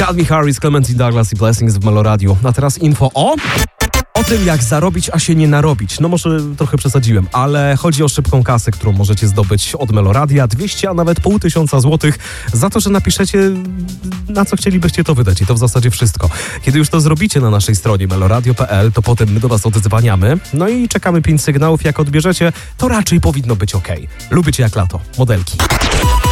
Calvin Harris, Clementine Douglas i Blessings w Meloradiu. A teraz info o tym, jak zarobić, a się nie narobić. No może trochę przesadziłem, ale chodzi o szybką kasę, którą możecie zdobyć od Meloradia. 200, a nawet 500 złotych za to, że napiszecie, na co chcielibyście to wydać. I to w zasadzie wszystko. Kiedy już to zrobicie na naszej stronie meloradio.pl, to potem my do was odzwaniamy. No i czekamy 5 sygnałów. Jak odbierzecie, to raczej powinno być okej. Lubię cię jak lato. Modelki.